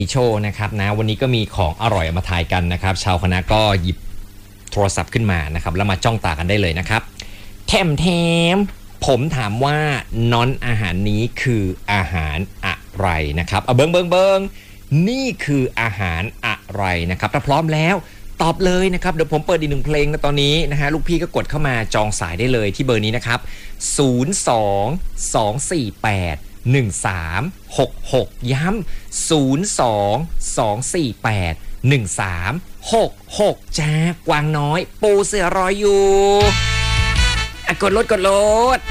โชว์นะครับนะวันนี้ก็มีของอร่อยมาทายกันนะครับชาวคณะก็หยิบโทรศัพท์ขึ้นมานะครับแล้วมาจ้องตากันได้เลยนะครับแถมผมถามว่าน้อนอาหารนี้คืออาหารอะไรนะครับเบิงนี่คืออาหารอะไรนะครับถ้าพร้อมแล้วตอบเลยนะครับเดี๋ยวผมเปิดอีกหนึ่งเพลงนะตอนนี้นะฮะลูกพี่ก็กดเข้ามาจองสายได้เลยที่เบอร์นี้นะครับ022481366ย้ำ022481366จ้ากวางน้อยปูเสือรออยู่กดรถ